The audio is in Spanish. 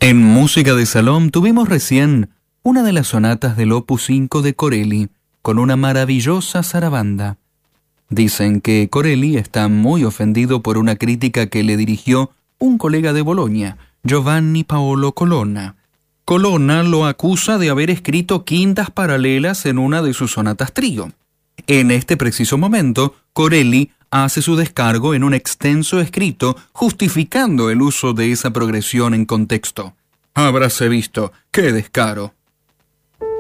En música de salón tuvimos recién una de las sonatas del Opus 5 de Corelli, con una maravillosa sarabanda. Dicen que Corelli está muy ofendido por una crítica que le dirigió un colega de Bolonia, Giovanni Paolo Colonna. Colonna lo acusa de haber escrito quintas paralelas en una de sus sonatas trío. En este preciso momento, Corelli hace su descargo en un extenso escrito justificando el uso de esa progresión en contexto. Habráse visto, ¡qué descaro!